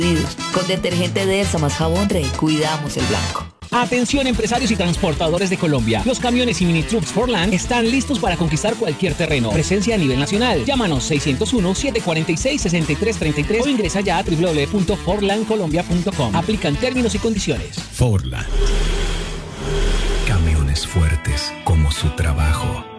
Con detergente Delsa más jabón Rey, cuidamos el blanco. Atención empresarios y transportadores de Colombia. Los camiones y mini trucks Forland están listos para conquistar cualquier terreno. Presencia a nivel nacional. Llámanos 601-746-6333 o ingresa ya a www.forlandcolombia.com. Aplican términos y condiciones. Forland. Camiones fuertes como su trabajo.